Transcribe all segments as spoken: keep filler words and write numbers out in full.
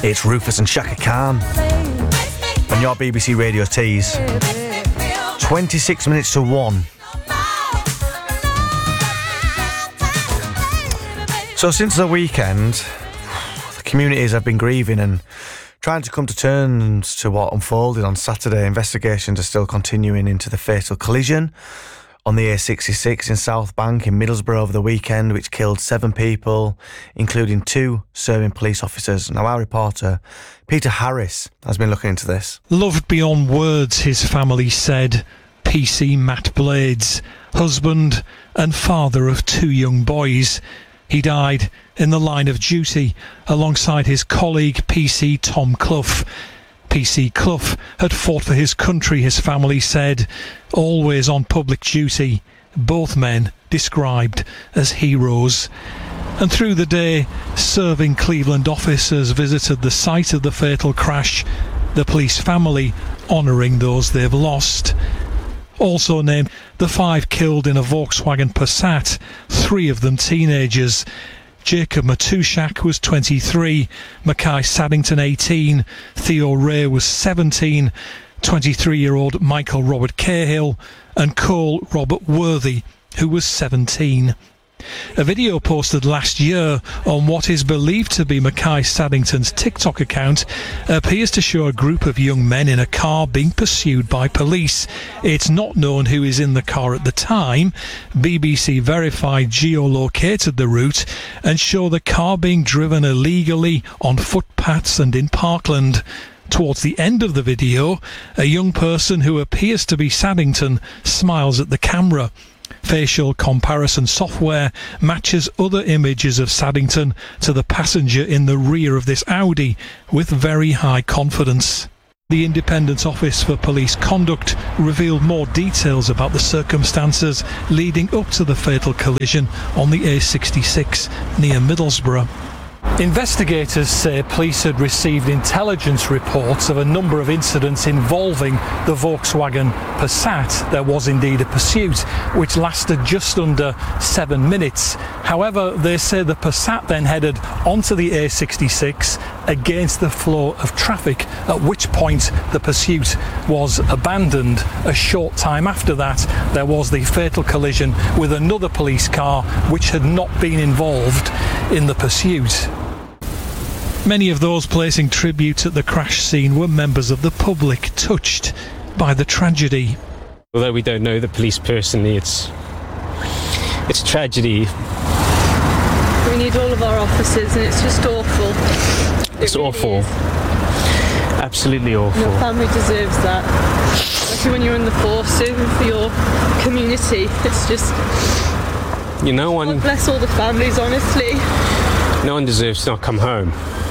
It's Rufus and Shaka Khan on your B B C Radio Tees. twenty-six minutes to one. So since the weekend, the communities have been grieving and trying to come to terms to what unfolded on Saturday. Investigations are still continuing into the fatal collision on the A sixty-six in South Bank in Middlesbrough over the weekend, which killed seven people, including two serving police officers. Now, our reporter, Peter Harris, has been looking into this. Loved beyond words, his family said. P C Matt Blades, husband and father of two young boys. He died in the line of duty alongside his colleague P C Tom Clough. P C Clough had fought for his country, his family said, always on public duty, both men described as heroes. And through the day, serving Cleveland officers visited the site of the fatal crash, the police family honouring those they've lost. Also named the five killed in a Volkswagen Passat, three of them teenagers. Jacob Matushak was twenty-three, Mackay Saddington eighteen, Theo Ray was seventeen, twenty-three-year-old Michael Robert Cahill, and Cole Robert Worthy, who was seventeen. A video posted last year on what is believed to be Mackay Saddington's TikTok account appears to show a group of young men in a car being pursued by police. It's not known who is in the car at the time. B B C Verified geolocated the route and show the car being driven illegally on footpaths and in Parkland. Towards the end of the video, a young person who appears to be Saddington smiles at the camera. Facial comparison software matches other images of Saddington to the passenger in the rear of this Audi with very high confidence. The Independent Office for Police Conduct revealed more details about the circumstances leading up to the fatal collision on the A sixty-six near Middlesbrough. Investigators say police had received intelligence reports of a number of incidents involving the Volkswagen Passat. There was indeed a pursuit which lasted just under seven minutes. However, they say the Passat then headed onto the A sixty-six against the flow of traffic, at which point the pursuit was abandoned. A short time after that, there was the fatal collision with another police car which had not been involved in the pursuit. Many of those placing tribute at the crash scene were members of the public touched by the tragedy. Although we don't know the police personally, it's it's a tragedy. We need all of our officers, and it's just awful. It's it really awful. Is. Absolutely awful. Your family deserves that. Especially when you're in the force, serving for your community. It's just... You know, one... God bless all the families, honestly. No one deserves to not come home.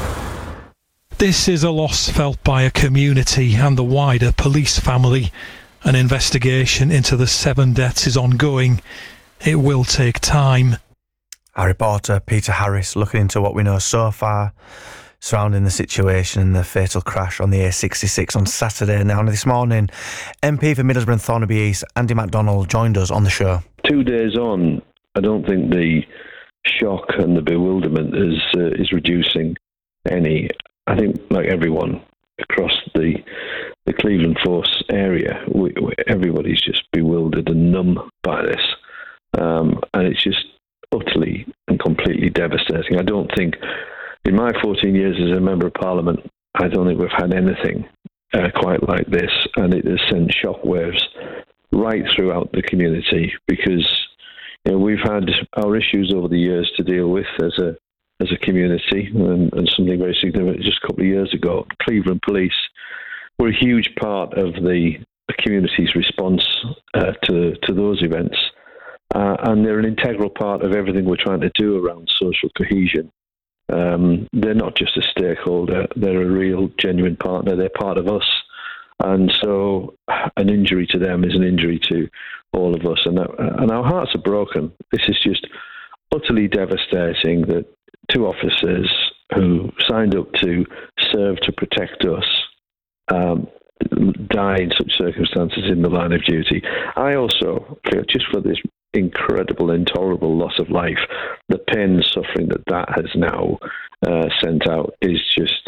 This is a loss felt by a community and the wider police family. An investigation into the seven deaths is ongoing. It will take time. Our reporter, Peter Harris, looking into what we know so far surrounding the situation and the fatal crash on the A sixty-six on Saturday. Now, this morning, M P for Middlesbrough and Thornaby East, Andy MacDonald, joined us on the show. Two days on, I don't think the shock and the bewilderment is uh, is reducing any. I think, like everyone across the the Cleveland Force area, we, we, everybody's just bewildered and numb by this, um, and it's just utterly and completely devastating. I don't think, in my fourteen years as a member of Parliament, I don't think we've had anything uh, quite like this, and it has sent shockwaves right throughout the community because, you know, we've had our issues over the years to deal with as a as a community, and, and something very significant just a couple of years ago. Cleveland Police were a huge part of the, the community's response uh, to to those events, uh, and they're an integral part of everything we're trying to do around social cohesion. Um, they're not just a stakeholder; they're a real, genuine partner. They're part of us, and so an injury to them is an injury to all of us, and that, and our hearts are broken. This is just utterly devastating that two officers who signed up to serve to protect us um, die in such circumstances in the line of duty. I also feel, just for this incredible, intolerable loss of life, the pain and suffering that that has now uh, sent out is just uh,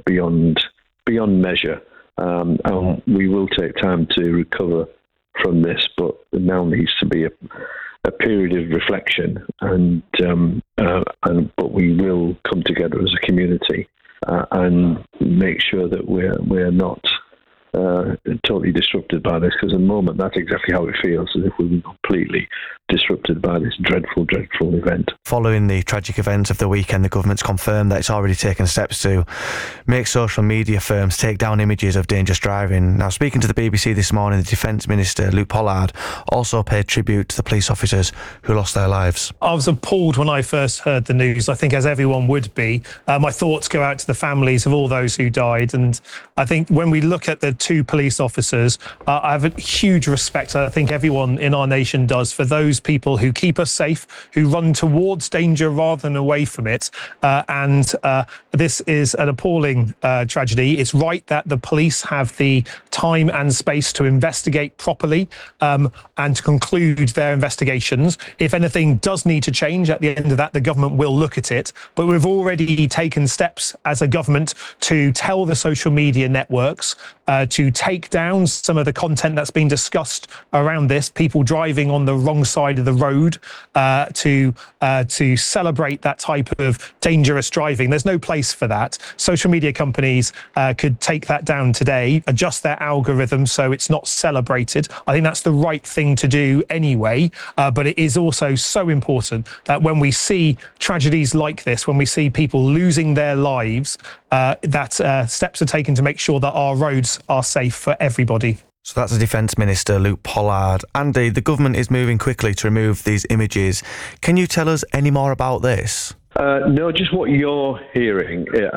beyond beyond measure, um, and we will take time to recover from this. But there now needs to be a, a period of reflection, and um, uh, and but we will come together as a community uh, and make sure that we're we're not uh, totally disrupted by this. Because at the moment, that's exactly how it feels, as if we've been completely disrupted by this dreadful, dreadful event. Following the tragic events of the weekend, the government's confirmed that it's already taken steps to make social media firms take down images of dangerous driving. Now, speaking to the B B C this morning, the Defence Minister, Luke Pollard, also paid tribute to the police officers who lost their lives. I was appalled when I first heard the news, I think as everyone would be. Uh, my thoughts go out to the families of all those who died. And I think when we look at the two police officers, uh, I have a huge respect, I think everyone in our nation does, for those people who keep us safe, who run towards danger rather than away from it. Uh, and uh, this is an appalling uh, tragedy. It's right that the police have the time and space to investigate properly um, and to conclude their investigations. If anything does need to change at the end of that, the government will look at it. But we've already taken steps as a government to tell the social media networks uh, to take down some of the content that's been discussed around this, people driving on the wrong side of the road, uh, to uh, to celebrate that type of dangerous driving. There's no place for that. Social media companies uh, could take that down today, adjust their algorithm so it's not celebrated. I think that's the right thing to do anyway, uh, but it is also so important that when we see tragedies like this, when we see people losing their lives, uh, that uh, steps are taken to make sure that our roads are safe for everybody. So that's the Defence Minister, Luke Pollard. Andy, the government is moving quickly to remove these images. Can you tell us any more about this? Uh, no, just what you're hearing.